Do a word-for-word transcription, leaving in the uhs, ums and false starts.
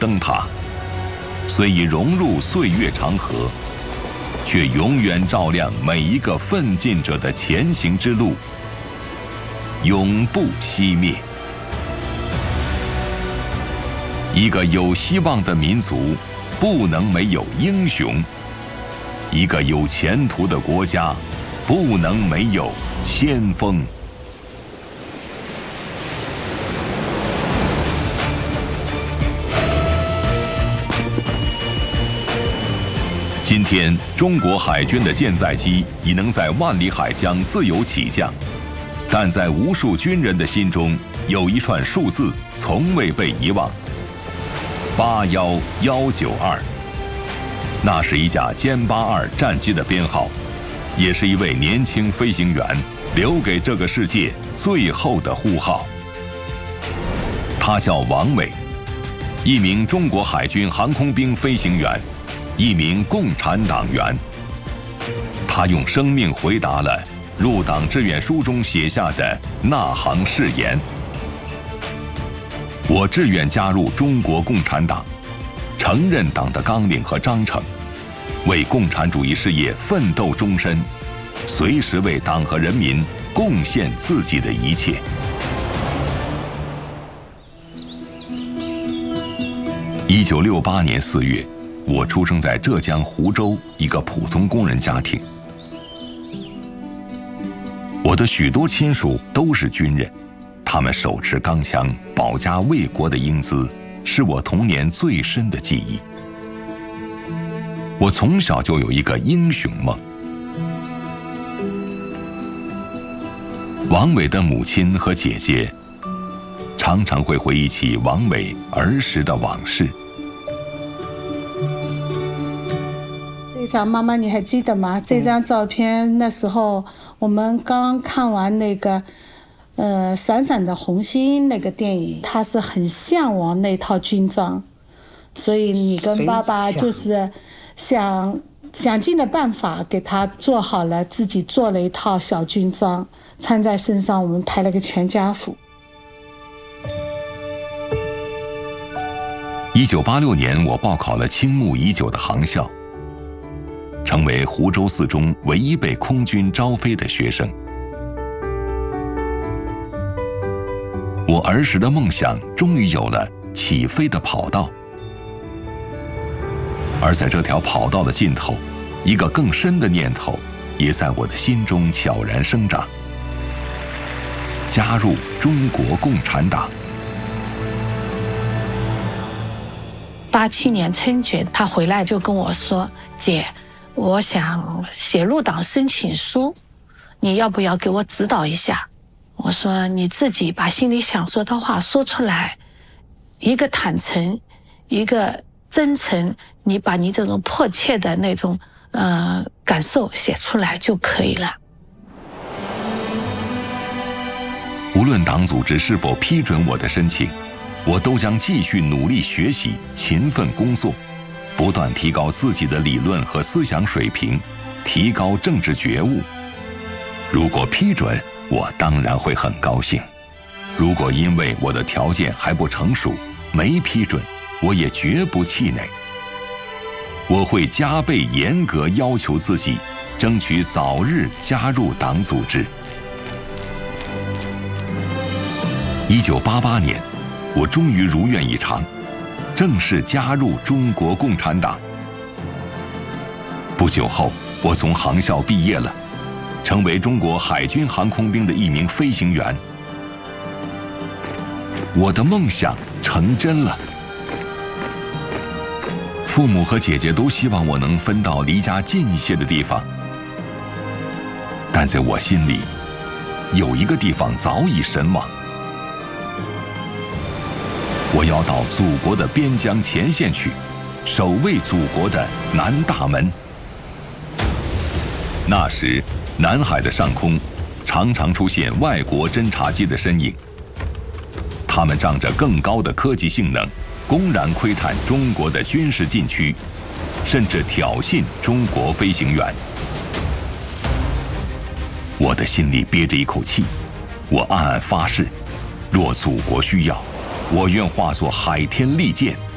灯塔，虽已融入岁月长河，却永远照亮每一个奋进者的前行之路，永不熄灭。一个有希望的民族，不能没有英雄；一个有前途的国家，不能没有先锋。今天，中国海军的舰载机已能在万里海疆自由起降，但在无数军人的心中，有一串数字从未被遗忘：八幺幺九二。那是一架歼八二战机的编号，也是一位年轻飞行员留给这个世界最后的呼号。他叫王伟，一名中国海军航空兵飞行员，一名共产党员。他用生命回答了入党志愿书中写下的那行誓言：我志愿加入中国共产党，承认党的纲领和章程，为共产主义事业奋斗终身，随时为党和人民贡献自己的一切。一九六八年四月，我出生在浙江湖州一个普通工人家庭。我的许多亲属都是军人，他们手持钢枪，保家卫国的英姿，是我童年最深的记忆。我从小就有一个英雄梦。王伟的母亲和姐姐常常会回忆起王伟儿时的往事。 这张妈妈你还记得吗？这张照片那时候我们刚看完那个呃闪闪的红星那个电影，他是很向往那套军装，所以你跟爸爸就是想想尽了办法给他做好了，自己做了一套小军装穿在身上，我们拍了个全家福。 一九八六年，我报考了倾慕已久的航校，成为湖州四中唯一被空军招飞的学生。我儿时的梦想终于有了起飞的跑道，而在这条跑道的尽头，一个更深的念头也在我的心中悄然生长：加入中国共产党。 八七年春节，他回来就跟我说：“姐，我想写入党申请书，你要不要给我指导一下？”我说：“你自己把心里想说的话说出来，一个坦诚，一个真诚，你把你这种迫切的那种呃感受写出来就可以了。” 无论党组织是否批准我的申请，我都将继续努力学习，勤奋工作，不断提高自己的理论和思想水平，提高政治觉悟。如果批准，我当然会很高兴；如果因为我的条件还不成熟，没批准，我也绝不气馁。我会加倍严格要求自己，争取早日加入党组织。一九八八年，我终于如愿以偿，正式加入中国共产党。不久后，我从航校毕业了，成为中国海军航空兵的一名飞行员。我的梦想成真了。父母和姐姐都希望我能分到离家近一些的地方，但在我心里，有一个地方早已神往。我要到祖国的边疆前线去，守卫祖国的南大门。那时，南海的上空常常出现外国侦察机的身影，他们仗着更高的科技性能，公然窥探中国的军事禁区，甚至挑衅中国飞行员。我的心里憋着一口气，我暗暗发誓，若祖国需要，我愿化作海天利剑，